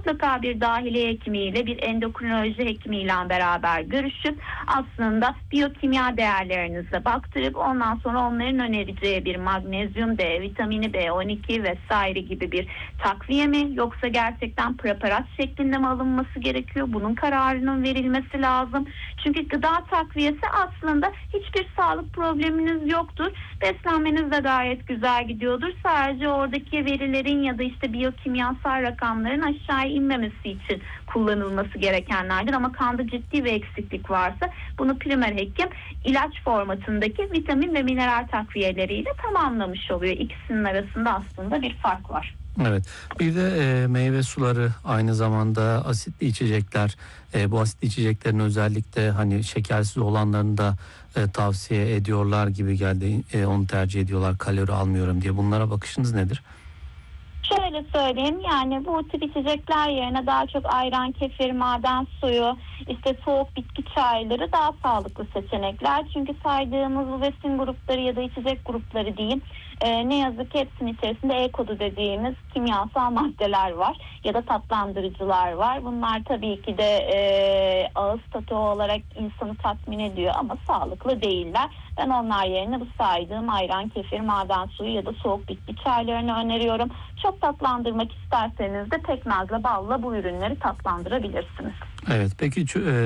mutlaka bir dahiliye hekimiyle, bir endokrinoloji hekimiyle beraber görüşüp aslında biyokimya değerlerinize baktırıp ondan sonra onların önereceği bir magnezyum D, vitamini B12 vesaire gibi bir takviye mi, yoksa gerçekten preparat şeklinde mi alınması gerekiyor? Bunun kararının verilmesi lazım. Çünkü gıda takviyesi aslında hiçbir sağlık probleminiz yoktur. Beslenmeniz de gayet güzel gidiyordur. Sadece oradaki verilerin ya da işte biyokimyasal rakamların aşağı inmemesi için kullanılması gerekenlerdir. Ama kanda ciddi bir eksiklik varsa bunu primer hekim ilaç formatındaki vitamin ve mineral takviyeleriyle tamamlamış oluyor. İkisinin arasında aslında bir fark var. Evet. Bir de meyve suları, aynı zamanda asitli içecekler. Bu asitli içeceklerin özellikle hani şekersiz olanlarını da tavsiye ediyorlar gibi geldi. Onu tercih ediyorlar, kalori almıyorum diye. Bunlara bakışınız nedir? Şöyle söyleyeyim, yani bu tip içecekler yerine daha çok ayran, kefir, maden suyu, işte soğuk bitki çayları daha sağlıklı seçenekler. Çünkü saydığımız bu besin grupları ya da içecek grupları diyeyim, ne yazık ki hepsinin içerisinde E kodu dediğimiz kimyasal maddeler var ya da tatlandırıcılar var. Bunlar tabii ki de ağız tadı olarak insanı tatmin ediyor ama sağlıklı değiller. Ben onlar yerine bu saydığım ayran, kefir, maden suyu ya da soğuk bitki çaylarını öneriyorum. Çok tatlandırmak isterseniz de pekmezle, balla bu ürünleri tatlandırabilirsiniz. Evet. Peki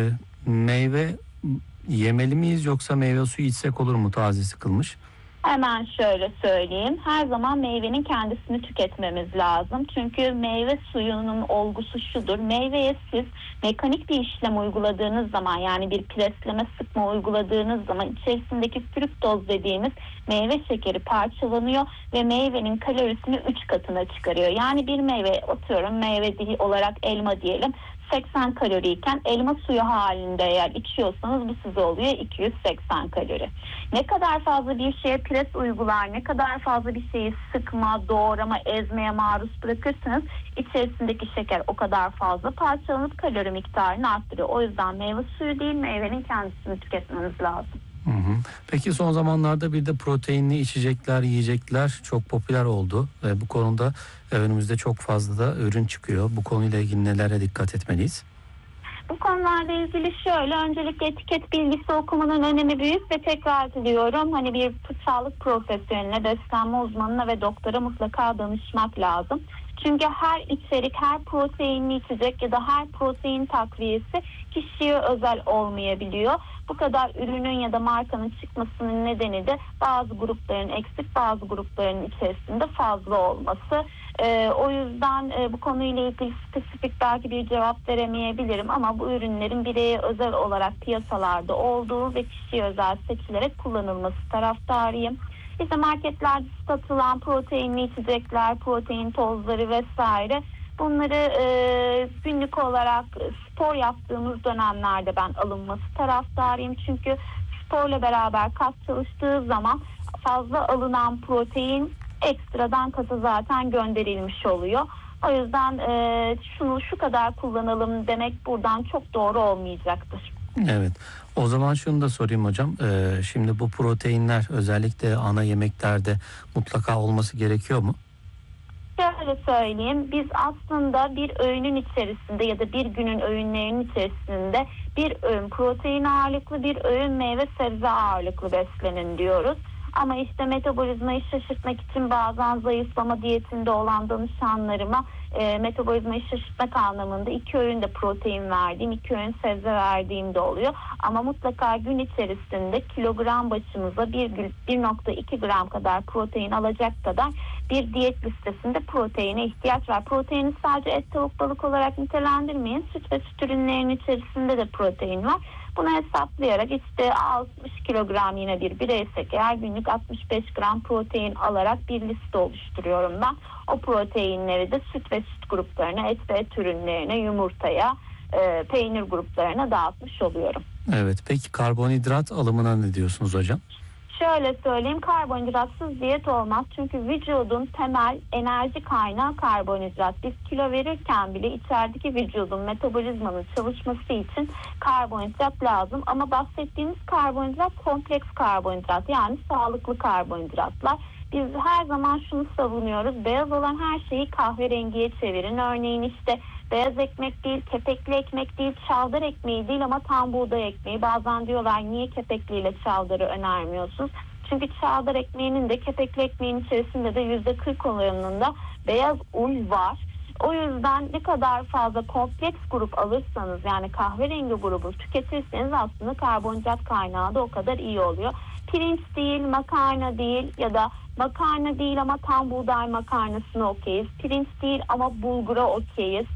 meyve yemeli miyiz, yoksa meyve suyu içsek olur mu, taze sıkılmış? Hemen şöyle söyleyeyim. Her zaman meyvenin kendisini tüketmemiz lazım. Çünkü meyve suyunun olgusu şudur. Meyveye siz mekanik bir işlem uyguladığınız zaman, yani bir presleme, sıkma uyguladığınız zaman içerisindeki fruktoz dediğimiz meyve şekeri parçalanıyor ve meyvenin kalorisini 3 katına çıkarıyor. Yani bir meyve, atıyorum meyve olarak elma diyelim, 80 kaloriyken elma suyu halinde eğer içiyorsanız bu size oluyor 280 kalori. Ne kadar fazla bir şeye pres uygular, ne kadar fazla bir şeyi sıkma, doğrama, ezmeye maruz bırakırsanız içerisindeki şeker o kadar fazla parçalanıp kalori miktarını arttırıyor. O yüzden meyve suyu değil, meyvenin kendisini tüketmeniz lazım. Hı hı. Peki son zamanlarda bir de proteinli içecekler, yiyecekler çok popüler oldu ve bu konuda önümüzde çok fazla da ürün çıkıyor. Bu konuyla ilgili nelere dikkat etmeliyiz? Bu konularla ilgili şöyle, öncelikle etiket bilgisi okumanın önemi büyük ve tekrar diliyorum, hani bir sağlık profesyoneline, beslenme uzmanına ve doktora mutlaka danışmak lazım. Çünkü her içerik, her proteinli içecek ya da her protein takviyesi kişiye özel olmayabiliyor. Bu kadar ürünün ya da markanın çıkmasının nedeni de bazı grupların eksik, bazı grupların içerisinde fazla olması. O yüzden bu konuyla ilgili spesifik belki bir cevap veremeyebilirim ama bu ürünlerin bireye özel olarak piyasalarda olduğu ve kişiye özel seçilerek kullanılması taraftarıyım. İşte marketlerde satılan proteinli içecekler, protein tozları vesaire, bunları günlük olarak spor yaptığımız dönemlerde ben alınması taraftarıyım. Çünkü sporla beraber kas çalıştığı zaman fazla alınan protein ekstradan kasa zaten gönderilmiş oluyor. O yüzden şunu şu kadar kullanalım demek buradan çok doğru olmayacaktır. Evet. O zaman şunu da sorayım hocam. Şimdi bu proteinler özellikle ana yemeklerde mutlaka olması gerekiyor mu? Şöyle söyleyeyim, biz aslında bir öğünün içerisinde ya da bir günün öğünlerinin içerisinde bir öğün protein ağırlıklı, bir öğün meyve sebze ağırlıklı beslenin diyoruz. Ama işte metabolizmayı şaşırtmak için bazen zayıflama diyetinde olan danışanlarıma metabolizmayı şaşırtmak anlamında 2 öğün de protein verdiğim, 2 öğün sebze verdiğim de oluyor. Ama mutlaka gün içerisinde kilogram başımıza 1,2 gram kadar protein alacak kadar bir diyet listesinde proteine ihtiyaç var. Proteini sadece et, tavuk, balık olarak nitelendirmeyin. Süt ve süt ürünlerinin içerisinde de protein var. Bunu hesaplayarak işte 60 kilogram yine bir bireysek eğer günlük 65 gram protein alarak bir liste oluşturuyorum ben. O proteinleri de süt ve süt gruplarına, et ve et ürünlerine, yumurtaya, peynir gruplarına dağıtmış oluyorum. Evet. Peki karbonhidrat alımına ne diyorsunuz hocam? Şöyle söyleyeyim, karbonhidratsız diyet olmaz. Çünkü vücudun temel enerji kaynağı karbonhidrat. Biz kilo verirken bile içerideki vücudun metabolizmanın çalışması için karbonhidrat lazım. Ama bahsettiğimiz karbonhidrat kompleks karbonhidrat, yani sağlıklı karbonhidratlar. biz her zaman şunu savunuyoruz. Beyaz olan her şeyi kahverengiye çevirin. Örneğin işte beyaz ekmek değil, kepekli ekmek değil, çavdar ekmeği değil ama tam buğday ekmeği. Bazen diyorlar niye kepekliyle çavdarı önermiyorsunuz? Çünkü çavdar ekmeğinin de kepekli ekmeğin içerisinde de %40 oranında beyaz un var. O yüzden ne kadar fazla kompleks grup alırsanız, yani kahverengi grubu tüketirseniz aslında karbonhidrat kaynağı da o kadar iyi oluyor. Pirinç değil, makarna değil ya da makarna değil ama tam buğday makarnasına okeyiz. Pirinç değil ama bulgura okeyiz.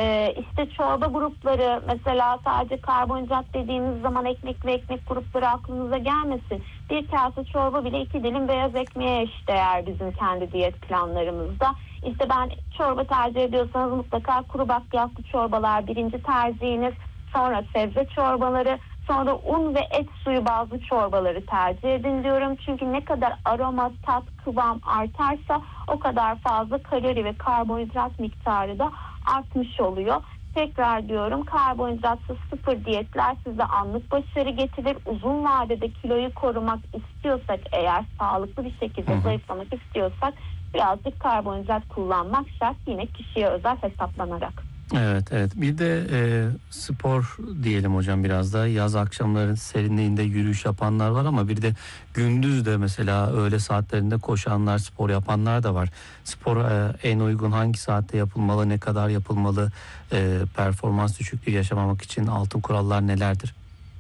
İşte çorba grupları, mesela sadece karbonhidrat dediğimiz zaman ekmek ve ekmek grupları aklınıza gelmesin. Bir kase çorba bile 2 dilim beyaz ekmeğe eşdeğer bizim kendi diyet planlarımızda. İşte ben çorba tercih ediyorsanız mutlaka kuru bakliyatlı çorbalar birinci tercihiniz. Sonra sebze çorbaları, sonra un ve et suyu bazlı çorbaları tercih edin diyorum. Çünkü ne kadar aroma, tat, kıvam artarsa o kadar fazla kalori ve karbonhidrat miktarı da artmış oluyor. Tekrar diyorum, karbonhidratsız sıfır diyetler size anlık başarı getirir. Uzun vadede kiloyu korumak istiyorsak, eğer sağlıklı bir şekilde zayıflamak istiyorsak birazcık karbonhidrat kullanmak şart, yine kişiye özel hesaplanarak. Evet. Bir de spor diyelim hocam, biraz da yaz akşamları serinliğinde yürüyüş yapanlar var ama bir de gündüz de mesela öğle saatlerinde koşanlar, spor yapanlar da var. Spor en uygun hangi saatte yapılmalı, ne kadar yapılmalı, performans düşüklüğü yaşamamak için altın kurallar nelerdir?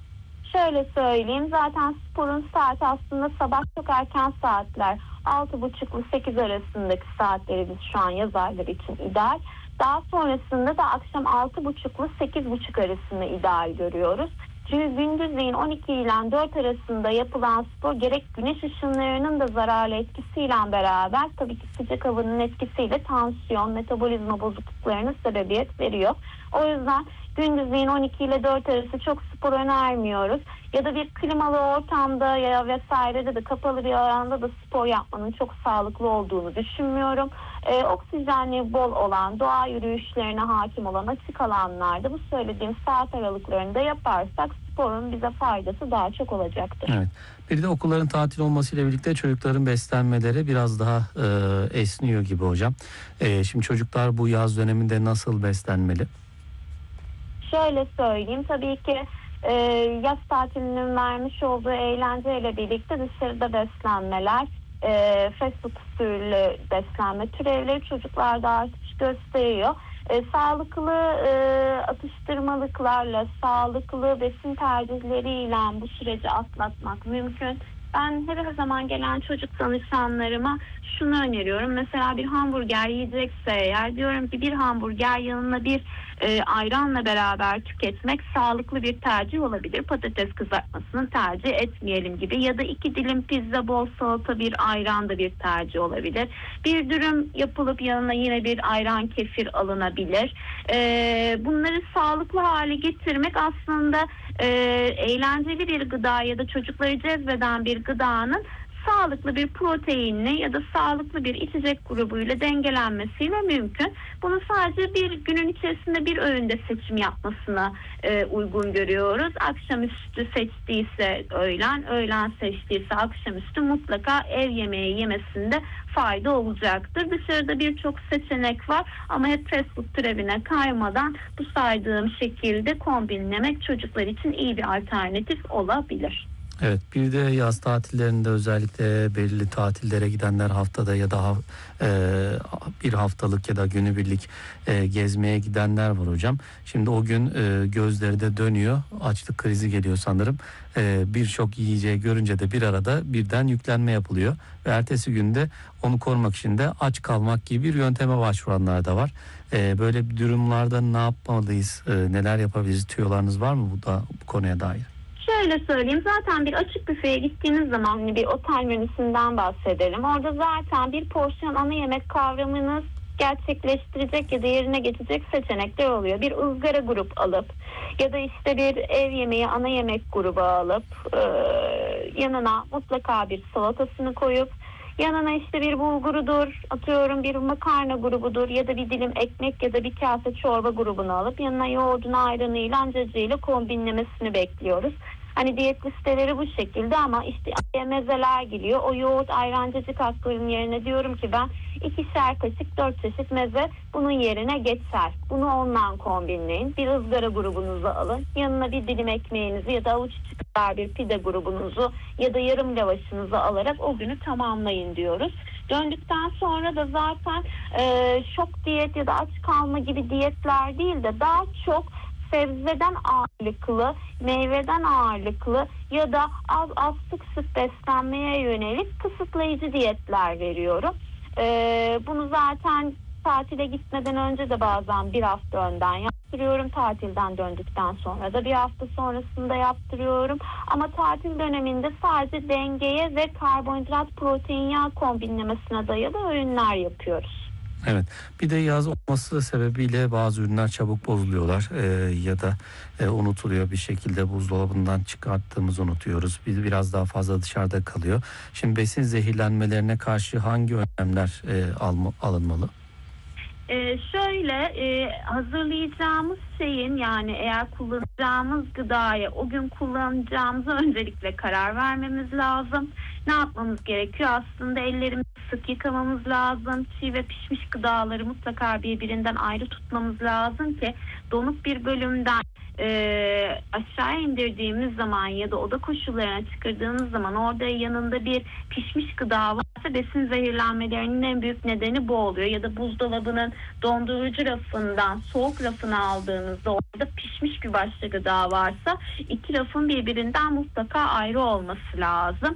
Şöyle söyleyeyim, zaten sporun saati aslında sabah çok erken saatler, 6.30 ile 8 arasındaki saatleri biz şu an yaz ayları için ideal. Daha sonrasında da akşam 6.30 ile 8.30 arasında ideal görüyoruz. Çünkü gündüzleyin 12 ile 4 arasında yapılan spor gerek güneş ışınlarının da zararlı etkisiyle beraber tabii ki sıcak havanın etkisiyle tansiyon, metabolizma bozukluklarına sebebiyet veriyor. O yüzden gündüzleyin 12 ile 4 arası çok spor önermiyoruz. Ya da bir klimalı ortamda ya vesairede de kapalı bir alanda da spor yapmanın çok sağlıklı olduğunu düşünmüyorum. Oksijenli bol olan, doğa yürüyüşlerine hakim olan açık alanlarda bu söylediğim saat aralıklarında yaparsak sporun bize faydası daha çok olacaktır. Evet. Bir de okulların tatil olmasıyla birlikte çocukların beslenmeleri biraz daha esniyor gibi hocam. Şimdi çocuklar bu yaz döneminde nasıl beslenmeli? Şöyle söyleyeyim, tabii ki yaz tatilinin vermiş olduğu eğlenceyle birlikte dışarıda beslenmeler, fast food usulü beslenme türevleri çocuklarda artış gösteriyor. Sağlıklı atıştırmalıklarla, sağlıklı besin tercihleriyle bu süreci atlatmak mümkün. Ben her zaman gelen çocuk danışanlarıma şunu öneriyorum. Mesela bir hamburger yiyecekse eğer, diyorum ki bir hamburger yanına bir ayranla beraber tüketmek sağlıklı bir tercih olabilir. Patates kızartmasını tercih etmeyelim gibi. Ya da 2 dilim pizza, bol salata, bir ayran da bir tercih olabilir. Bir dürüm yapılıp yanına yine bir ayran, kefir alınabilir. Bunları sağlıklı hale getirmek aslında eğlenceli bir gıda ya da çocukları cezbeden bir gıdanın sağlıklı bir proteinli ya da sağlıklı bir içecek grubuyla dengelenmesiyle mümkün. Bunu sadece bir günün içerisinde bir öğünde seçim yapmasına uygun görüyoruz. Akşamüstü seçtiyse öğlen, öğlen seçtiyse akşamüstü mutlaka ev yemeği yemesinde fayda olacaktır. Dışarıda birçok seçenek var ama hep fast food türevine kaymadan bu saydığım şekilde kombinlemek çocuklar için iyi bir alternatif olabilir. Evet, bir de yaz tatillerinde özellikle belirli tatillere gidenler haftada ya da bir haftalık ya da günübirlik gezmeye gidenler var hocam. Şimdi o gün gözleri de dönüyor, açlık krizi geliyor sanırım. Birçok yiyeceği görünce de bir arada birden yüklenme yapılıyor. Ve ertesi günde onu korumak için de aç kalmak gibi bir yönteme başvuranlar da var. Böyle durumlarda ne yapmalıyız, neler yapabiliriz, tüyolarınız var mı bu konuya dair? Şöyle söyleyeyim, zaten bir açık büfeye gittiğiniz zaman bir otel menüsünden bahsedelim. Orada zaten bir porsiyon ana yemek kavramınız gerçekleştirecek ya da yerine geçecek seçenekler oluyor. Bir ızgara grup alıp ya da işte bir ev yemeği ana yemek grubu alıp yanına mutlaka bir salatasını koyup yanına işte bir bulgurudur, atıyorum bir makarna grubudur ya da bir dilim ekmek ya da bir kase çorba grubunu alıp yanına yoğurdunu, ayranıyla, cacığıyla kombinlemesini bekliyoruz. Hani diyet listeleri bu şekilde ama işte mezeler geliyor. O yoğurt ayran cacık haklarının yerine diyorum ki ben 2'şer kaşık 4 çeşit meze bunun yerine geçer. Bunu ondan kombinleyin. Bir ızgara grubunuzu alın. Yanına bir dilim ekmeğinizi ya da avuç içi kadar bir pide grubunuzu ya da yarım lavaşınızı alarak o günü tamamlayın diyoruz. Döndükten sonra da zaten şok diyet ya da aç kalma gibi diyetler değil de daha çok sebzeden ağırlıklı, meyveden ağırlıklı ya da az sık sık beslenmeye yönelik kısıtlayıcı diyetler veriyorum. Bunu zaten tatile gitmeden önce de bazen bir hafta önden yaptırıyorum. Tatilden döndükten sonra da bir hafta sonrasında yaptırıyorum. Ama tatil döneminde sadece dengeye ve karbonhidrat, protein, yağ kombinlemesine dayalı öğünler yapıyoruz. Evet. Bir de yaz olması sebebiyle bazı ürünler çabuk bozuluyorlar ya da unutuluyor bir şekilde, buzdolabından çıkarttığımızı unutuyoruz. Biraz daha fazla dışarıda kalıyor. Şimdi besin zehirlenmelerine karşı hangi önlemler alınmalı? Hazırlayacağımız şeyin, yani eğer kullanacağımız gıdaya o gün kullanacağımıza öncelikle karar vermemiz lazım. Ne yapmamız gerekiyor? Aslında ellerimizi sık yıkamamız lazım. Çiğ ve pişmiş gıdaları mutlaka birbirinden ayrı tutmamız lazım ki donuk bir bölümden aşağı indirdiğimiz zaman ya da oda koşullarına çıkardığımız zaman orada yanında bir pişmiş gıda varsa besin zehirlenmelerinin en büyük nedeni bu oluyor. Ya da buzdolabının dondurucu rafından soğuk rafına aldığınızda orada pişmiş bir başka gıda varsa iki rafın birbirinden mutlaka ayrı olması lazım.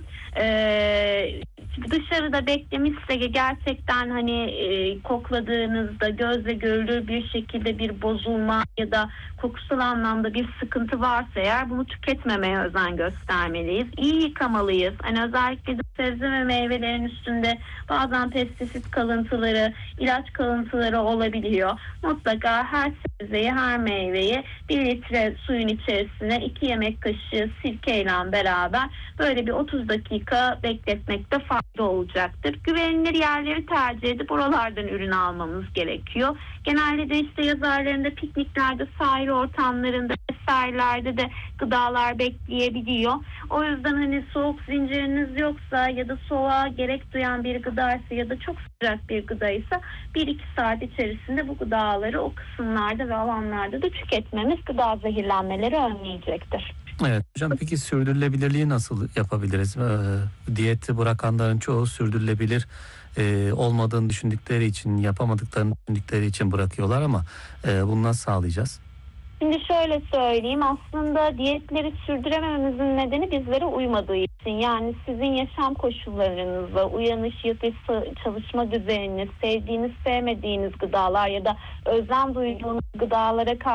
Dışarıda beklemişse gerçekten kokladığınızda gözle görülür bir şekilde bir bozulma ya da kokusal anlamda bir sıkıntı varsa eğer bunu tüketmemeye özen göstermeliyiz. İyi yıkamalıyız. Özellikle de sebze ve meyvelerin üstünde bazen pestisit kalıntıları, ilaç kalıntıları olabiliyor. Mutlaka her sebzeyi, her meyveyi 1 litre suyun içerisine 2 yemek kaşığı sirkeyle beraber böyle bir 30 dakika bekletmekte fayda olacaktır. Güvenilir yerleri tercih edip oralardan ürün almamız gerekiyor. Genelde de işte yaz aylarında pikniklerde, sahil ortamlarında vesairelerde de gıdalar bekleyebiliyor. O yüzden soğuk zinciriniz yoksa ya da soğuğa gerek duyan bir gıdaysa ya da çok sıcak bir gıdaysa 1-2 saat içerisinde bu gıdaları o kısımlarda ve alanlarda da tüketmemiz gıda zehirlenmeleri önleyecektir. Evet hocam, peki sürdürülebilirliği nasıl yapabiliriz? Diyeti bırakanların çoğu sürdürülebilir olmadığını düşündükleri için, yapamadıklarını düşündükleri için bırakıyorlar ama bunu nasıl sağlayacağız? Şimdi şöyle söyleyeyim, aslında diyetleri sürdüremememizin nedeni bizlere uymadığı için. Yani sizin yaşam koşullarınızla, uyanış, yatış, çalışma düzeniniz, sevdiğiniz, sevmediğiniz gıdalar ya da özlem duyduğunuz gıdalara karşı